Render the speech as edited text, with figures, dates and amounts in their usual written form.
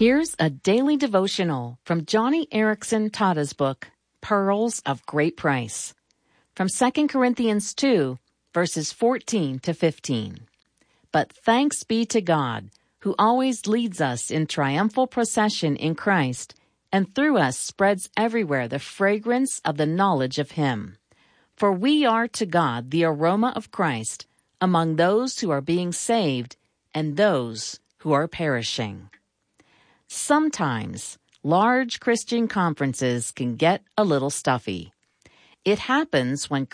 Here's a daily devotional from Johnny Erickson Tada's book, Pearls of Great Price, from 2 Corinthians 2, verses 14 to 15. But thanks be to God, who always leads us in triumphal procession in Christ, and through us spreads everywhere the fragrance of the knowledge of Him. For we are to God the aroma of Christ among those who are being saved and those who are perishing. Sometimes large Christian conferences can get a little stuffy. It happens when